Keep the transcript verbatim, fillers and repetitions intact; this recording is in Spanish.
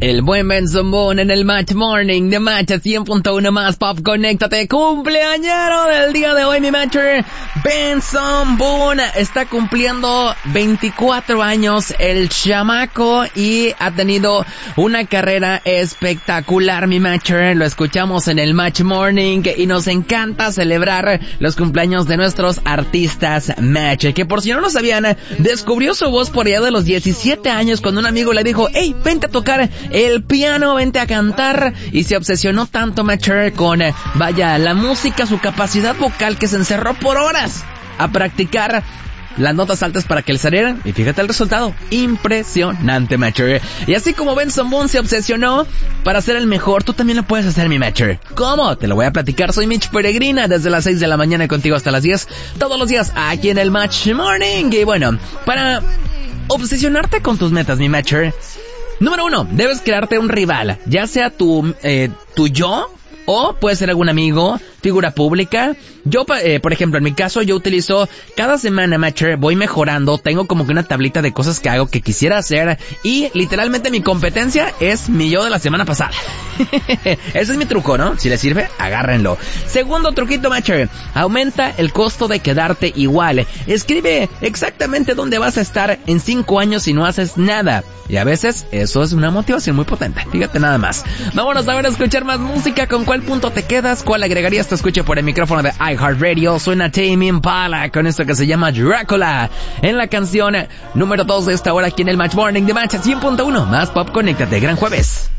El buen Benson Boone en el Match Morning de Match cien punto uno más Pop. Conéctate, cumpleañero del día de hoy, mi Matcher. Benson Boone está cumpliendo veinticuatro años, el chamaco, y ha tenido una carrera espectacular, mi Matcher. Lo escuchamos en el Match Morning y nos encanta celebrar los cumpleaños de nuestros artistas Match, que por si no lo sabían, descubrió su voz por allá de los diecisiete años cuando un amigo le dijo: hey, vente a tocar el piano, vente a cantar, y se obsesionó tanto Matcher con, vaya, la música, su capacidad vocal, que se encerró por horas a practicar las notas altas para que le salieran, y fíjate el resultado, impresionante, Matcher. Y así como Benson Boone se obsesionó para ser el mejor, tú también lo puedes hacer, mi Matcher. ¿Cómo? Te lo voy a platicar. Soy Mitch Peregrina, desde las seis de la mañana contigo hasta las diez, todos los días aquí en el Match Morning. Y bueno, para obsesionarte con tus metas, mi Matcher, número uno, debes crearte un rival, ya sea tu, eh, tu yo, o puede ser algún amigo, figura pública. Yo, eh, por ejemplo, en mi caso, yo utilizo cada semana, Matcher, voy mejorando, tengo como que una tablita de cosas que hago, que quisiera hacer, y literalmente mi competencia es mi yo de la semana pasada. Ese es mi truco, ¿no? Si les sirve, agárrenlo. Segundo truquito, Matcher, aumenta el costo de quedarte igual. Escribe exactamente dónde vas a estar en cinco años si no haces nada. Y a veces eso es una motivación muy potente. Fíjate nada más. Vámonos a ver a escuchar más música. ¿Con cuál punto te quedas? ¿Cuál agregarías? Te escuche por el micrófono de iHeartRadio. Suena Tame Impala con esto que se llama Dracula, en la canción número dos de esta hora aquí en el Match Morning de Match cien punto uno más Pop. Conéctate. Gran jueves.